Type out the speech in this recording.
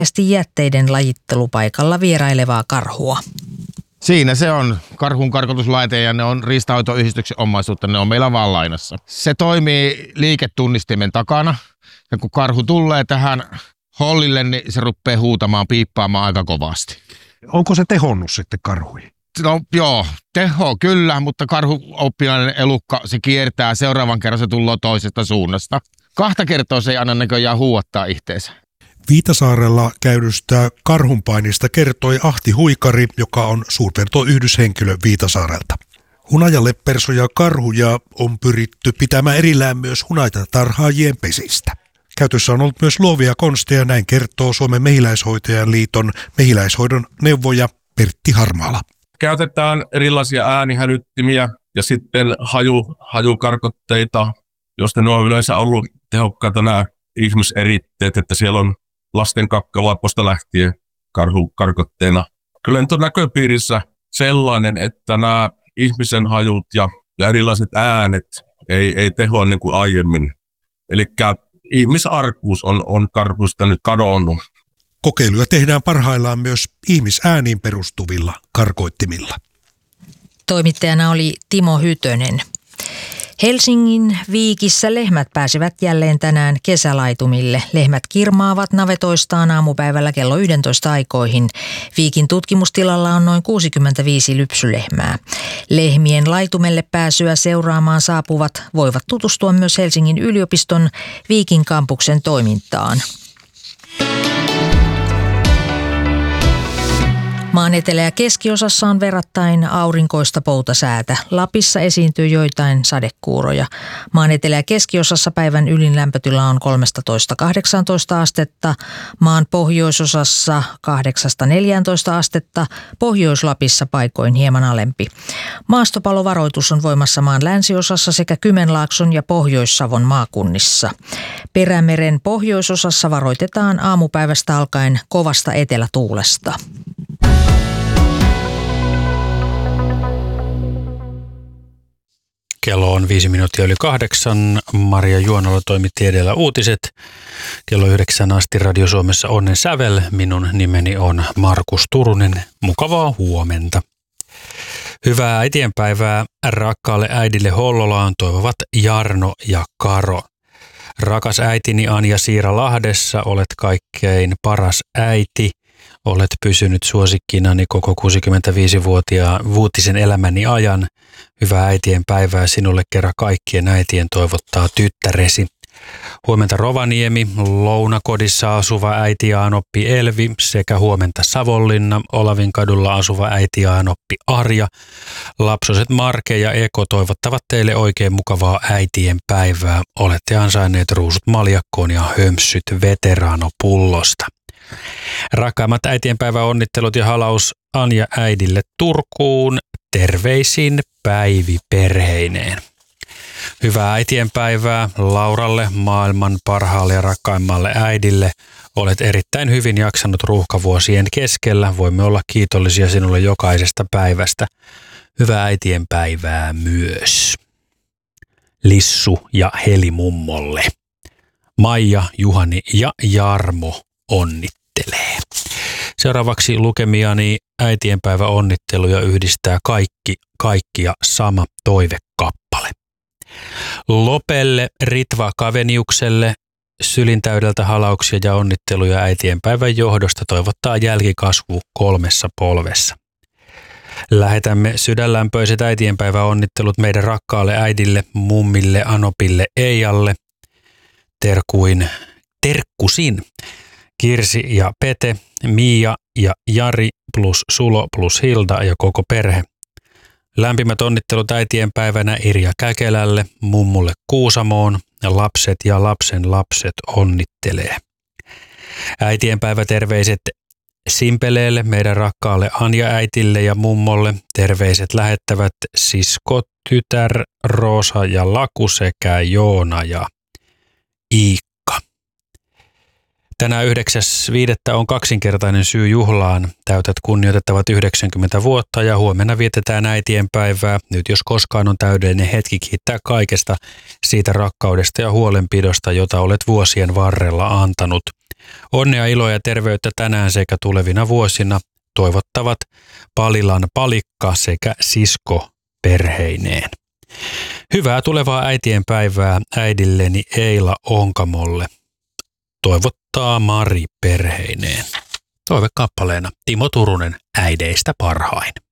jätteiden lajittelupaikalla vierailevaa karhua. Siinä se on karhun karkotuslaite ja ne on riistanhoitoyhdistyksen omaisuutta, ne on meillä vaan lainassa. Se toimii liiketunnistimen takana ja kun karhu tulee tähän hollille, niin se rupeaa huutamaan, piippaamaan aika kovasti. Onko se tehonnut sitten karhuihin? No joo, teho kyllä, mutta karhuoppilainen elukka, se kiertää, seuraavan kerran se tulee toisesta suunnasta. 2 kertaa se ei anna näköjään huuattaa itteensä. Viitasaarella käydystä karhunpainista kertoi Ahti Huikari, joka on suurpetoyhdyshenkilö Viitasaarelta. Hunajaleppersoja ja karhuja on pyritty pitämään erillään myös hunajatarhaajien pesistä. Käytössä on ollut myös luovia konsteja, näin kertoo Suomen mehiläishoitajan liiton mehiläishoidon neuvoja Pertti Harmaala. Käytetään erilaisia äänihälyttimiä ja sitten hajukarkotteita, joista ne on yleensä ollut tehokkaita nämä ihmiseritteet, että siellä on lasten kakkalaposta lähtien karhunkarkotteena. Kyllä nyt on näköpiirissä sellainen, että nämä ihmisen hajut ja erilaiset äänet ei tehoa niin kuin aiemmin. Eli ihmisarkuus on karhuista nyt kadonnut. Kokeiluja tehdään parhaillaan myös ihmisääniin perustuvilla karkoittimilla. Toimittajana oli Timo Hytönen. Helsingin Viikissä lehmät pääsevät jälleen tänään kesälaitumille. Lehmät kirmaavat navetoistaan aamupäivällä kello 11 aikoihin. Viikin tutkimustilalla on noin 65 lypsylehmää. Lehmien laitumelle pääsyä seuraamaan saapuvat voivat tutustua myös Helsingin yliopiston Viikin kampuksen toimintaan. Maan etelä- ja keskiosassa on verrattain aurinkoista poutasäätä. Lapissa esiintyy joitain sadekuuroja. Maan etelä- ja keskiosassa päivän ylin lämpötila on 13–18 astetta. Maan pohjoisosassa 8–14 astetta. Pohjois-Lapissa paikoin hieman alempi. Maastopalovaroitus on voimassa maan länsiosassa sekä Kymenlaakson ja Pohjois-Savon maakunnissa. Perämeren pohjoisosassa varoitetaan aamupäivästä alkaen kovasta etelätuulesta. Kello on 8:05. Maria Juonalo toimitti edellä uutiset. Kello 9 asti Radio Suomessa Onnen sävel. Minun nimeni on Markus Turunen. Mukavaa huomenta. Hyvää äitienpäivää rakkaalle äidille Hollolaan toivovat Jarno ja Karo. Rakas äitini Anja Siira Lahdessa, olet kaikkein paras äiti. Olet pysynyt suosikkinani koko 65-vuotisen elämäni ajan. Hyvää äitien päivää sinulle kerran kaikkien äitien toivottaa tyttäresi. Huomenta Rovaniemi, Lounakodissa asuva äiti ja anoppi Elvi sekä huomenta Savonlinna, Olavinkadulla asuva äiti ja anoppi Arja. Lapsoset Marke ja Eko toivottavat teille oikein mukavaa äitien päivää. Olette ansainneet ruusut maljakkoon ja hömpsyt veteraanopullosta. Rakkaimmat äitienpäivän onnittelut ja halaus Anja äidille Turkuun. Terveisin Päivi perheineen. Hyvää äitienpäivää Lauralle, maailman parhaalle ja rakkaimmalle äidille. Olet erittäin hyvin jaksanut ruuhkavuosien keskellä. Voimme olla kiitollisia sinulle jokaisesta päivästä. Hyvää äitienpäivää myös Lissu ja Heli mummolle. Maija, Juhani ja Jarmo onnittelee. Seuraavaksi lukemiani äitienpäivä onnitteluja yhdistää kaikkia sama toivekappale. Lopelle, Ritva Kaveniukselle sylintäydeltä halauksia ja onnitteluja äitienpäivän johdosta toivottaa jälkikasvu 3 polvessa. Lähetämme sydänlämpöiset äitienpäivän onnittelut meidän rakkaalle äidille, mummille, anopille, Eijalle. Terkkusin Kirsi ja Pete, Miia ja Jari plus Sulo plus Hilda ja koko perhe. Lämpimät onnittelut äitienpäivänä Irja Käkelälle, mummulle Kuusamoon ja lapset ja lapsen lapset onnittelee. Äitienpäiväterveiset Simpeleelle, meidän rakkaalle Anja-äitille ja mummolle. Terveiset lähettävät sisko, tytär, Roosa ja Laku sekä Joona ja Iikka. Tänään 9.5. on kaksinkertainen syy juhlaan. Täytät kunnioitettavat 90 vuotta ja huomenna vietetään äitienpäivää. Nyt jos koskaan on täydellinen hetki kiittää kaikesta siitä rakkaudesta ja huolenpidosta, jota olet vuosien varrella antanut. Onnea, iloa ja terveyttä tänään sekä tulevina vuosina toivottavat Palilan Palikka sekä sisko perheineen. Hyvää tulevaa äitien päivää äidilleni Eila Onkamolle. Toivottaa Mari perheineen. Toivekappaleena Timo Turunen, äideistä parhain.